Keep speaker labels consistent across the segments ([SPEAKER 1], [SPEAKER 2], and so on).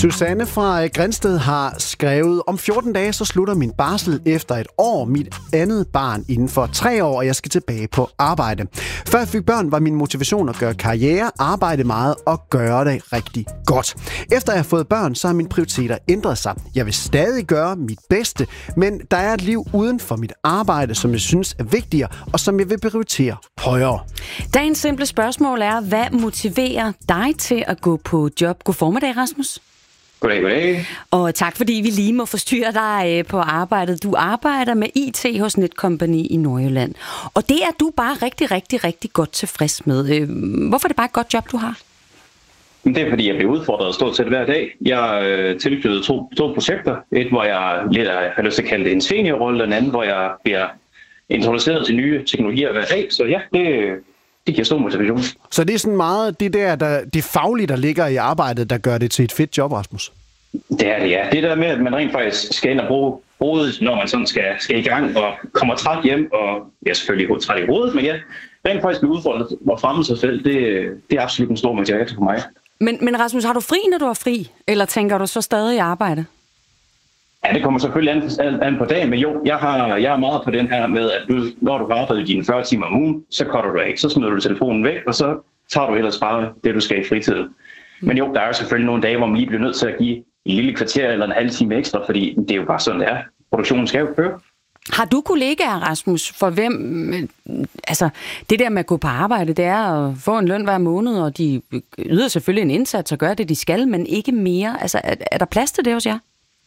[SPEAKER 1] Susanne fra Grindsted har skrevet, om 14 dage så slutter min barsel efter et år, mit andet barn inden for 3 år, og jeg skal tilbage på arbejde. Før jeg fik børn, var min motivation at gøre karriere, arbejde meget og gøre det rigtig godt. Efter jeg har fået børn, så har mine prioriteter ændret sig. Jeg vil stadig gøre mit bedste, men der er et liv uden for mit arbejde, som jeg synes er vigtigere, og som jeg vil prioritere højere.
[SPEAKER 2] Dagens simple spørgsmål er, hvad motiverer dig til at gå på job? God formiddag, Rasmus.
[SPEAKER 3] Goddag.
[SPEAKER 2] Og tak, fordi vi lige må forstyrre dig på arbejdet. Du arbejder med IT hos Netcompany i Nordjylland. Og det er du bare rigtig godt tilfreds med. Hvorfor er det bare et godt job, du har?
[SPEAKER 3] Det er, fordi jeg bliver udfordret stort set hver dag. Jeg er tilknyttet to projekter. Et, hvor jeg har lyst til at kalde det en seniorrolle, og en anden, hvor jeg bliver introduceret til nye teknologier hver dag. Så ja, det giver stor motivation.
[SPEAKER 1] Så det er sådan meget det faglige, der ligger i arbejdet, der gør det til et fedt job, Rasmus?
[SPEAKER 3] Det er det, ja. Det der med, at man rent faktisk skal ind og bruge hovedet, når man sådan skal i gang og kommer træt hjem, og selvfølgelig træt i hovedet, men ja, rent faktisk blive udfordret og fremme sig selv, det er absolut en stor motivation for mig.
[SPEAKER 2] Men Rasmus, har du fri, når du er fri? Eller tænker du så stadig i arbejde?
[SPEAKER 3] Ja, det kommer selvfølgelig an på dagen, men jo, jeg er meget på den her med, at når du har arbejdet dine 40 timer om ugen, så cutter du af, så smider du telefonen væk, og så tager du ellers bare det, du skal i fritiden. Men jo, der er jo selvfølgelig nogle dage, hvor man lige bliver nødt til at give en lille kvarter eller en halv time ekstra, fordi det er jo bare sådan, det er. Produktionen skal jo køre.
[SPEAKER 2] Har du kollegaer, Rasmus, for hvem, altså det der med at gå på arbejde, det er at få en løn hver måned, og de yder selvfølgelig en indsats og gør det, de skal, men ikke mere. Altså er der plads til det hos jer?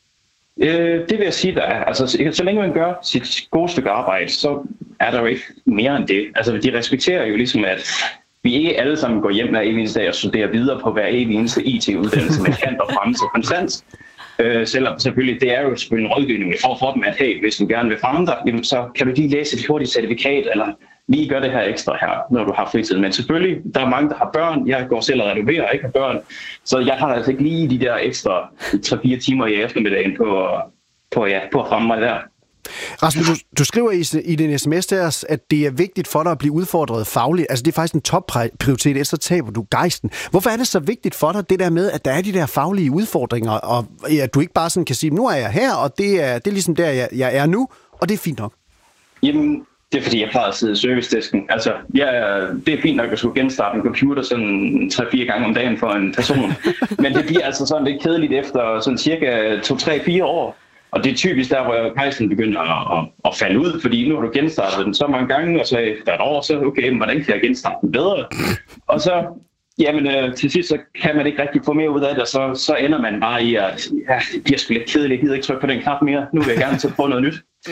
[SPEAKER 3] Det vil jeg sige, der er. Altså, så længe man gør sit gode stykke arbejde, så er der jo ikke mere end det. Altså, de respekterer jo ligesom, at vi ikke alle sammen går hjem hver eneste dag og studerer videre på hver eneste IT-uddannelse med kant og fremme til konstant. Selvom selvfølgelig, det er jo selvfølgelig en rådgivning for dem, at hey, hvis du gerne vil fremme dig, så kan du lige læse et hurtigt certifikat, eller lige gøre det her ekstra her, når du har fritid. Men selvfølgelig, der er mange, der har børn. Jeg går selv og renoverer og ikke har børn. Så jeg har altså ikke lige de der ekstra 3-4 timer i eftermiddagen på at fremme mig der.
[SPEAKER 1] Rasmus, du skriver i din sms til os, at det er vigtigt for dig at blive udfordret fagligt. Altså det er faktisk en topprioritet, ellers så taber du gejsten. Hvorfor er det så vigtigt for dig, det der med, at der er de der faglige udfordringer, og at du ikke bare sådan kan sige, nu er jeg her, og det er ligesom der, jeg er nu, og det er fint nok?
[SPEAKER 3] Jamen, det er fordi, jeg plejer at sidde i servicedesken. Altså, det er fint nok at skulle genstarte en computer sådan 3-4 gange om dagen for en person. Men det bliver altså sådan lidt kedeligt efter sådan cirka 2-3-4 år. Og det er typisk der, hvor pejsen begynder at falde ud, fordi nu har du genstartet den så mange gange, og så efter et år, så okay, men hvordan kan jeg genstarte den bedre? Og så, til sidst, så kan man ikke rigtig få mere ud af det, og så ender man bare i, at det bliver sgu lidt kedeligt, jeg gider ikke trykke på den knap mere, nu vil jeg gerne til at prøve noget nyt.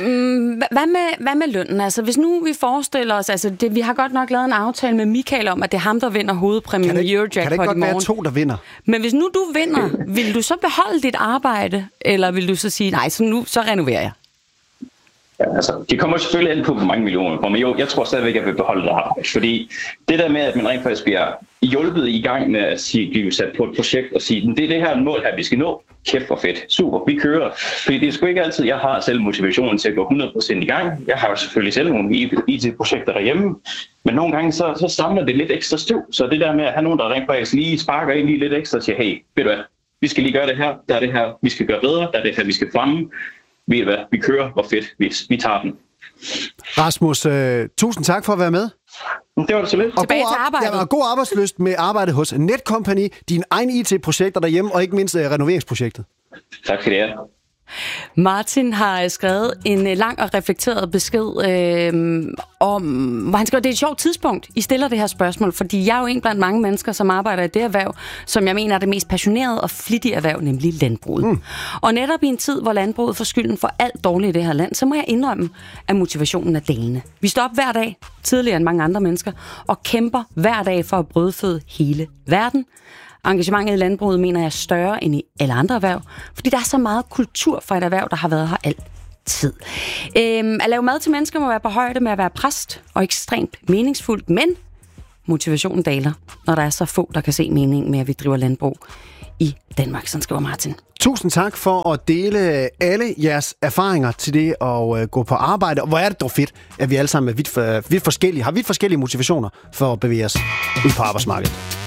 [SPEAKER 2] Hvad med lønnen? Altså, hvis nu vi forestiller os, altså vi har godt nok lavet en aftale med Michael om, at det er ham, der vinder hovedpræmien i Eurojackpot i morgen.
[SPEAKER 1] Kan det godt være 2, der vinder?
[SPEAKER 2] Men hvis nu du vinder, vil du så beholde dit arbejde, eller vil du så sige, nej, så renoverer jeg?
[SPEAKER 3] Ja, altså, det kommer selvfølgelig an på, hvor mange millioner kommer. Men jo, jeg tror stadigvæk, at jeg vil beholde det arbejde. Fordi det der med, at man rent faktisk bliver hjulpet i gang med at blive sat på et projekt og sige, det er det her mål her, vi skal nå. Kæft for fedt. Super, vi kører. Fordi det er sgu ikke altid, jeg har selv motivationen til at gå 100% i gang. Jeg har jo selvfølgelig selv nogle IT-projekter derhjemme. Men nogle gange, så samler det lidt ekstra støv. Så det der med at have nogen, der rent faktisk lige sparker ind lige lidt ekstra til, hey, ved du hvad, vi skal lige gøre det her, der er det her, vi skal gøre bedre, der er det her, vi skal fremme. Ved du hvad, vi kører, hvor fedt, vi tager den.
[SPEAKER 1] Rasmus, tusind tak for at være med.
[SPEAKER 3] Det var det så lidt.
[SPEAKER 2] Tilbage til arbejdet.
[SPEAKER 1] Ja, og god arbejdslyst med arbejdet hos Netcompany, dine egne IT-projekter derhjemme, og ikke mindst renoveringsprojektet.
[SPEAKER 3] Tak for det.
[SPEAKER 2] Martin har skrevet en lang og reflekteret besked om, hvor han skriver, det er et sjovt tidspunkt, I stiller det her spørgsmål, fordi jeg er jo en blandt mange mennesker, som arbejder i det erhverv, som jeg mener er det mest passionerede og flittige erhverv, nemlig landbruget. Og netop i en tid, hvor landbruget får skylden for alt dårligt i det her land, så må jeg indrømme, at motivationen er dalende. Vi står op hver dag, tidligere end mange andre mennesker, og kæmper hver dag for at brødføde hele verden. Engagementet i landbruget mener jeg er større end i alle andre erhverv, fordi der er så meget kultur for et erhverv, der har været her altid. At lave mad til mennesker må være på højde med at være præst og ekstremt meningsfuldt, men motivationen daler, når der er så få, der kan se meningen med, at vi driver landbrug i Danmark, sådan skriver Martin.
[SPEAKER 1] Tusind tak for at dele alle jeres erfaringer til det at gå på arbejde. Og hvor er det dog fedt, at vi alle sammen er vidt forskellige, har vidt forskellige motivationer for at bevæge os ud på arbejdsmarkedet.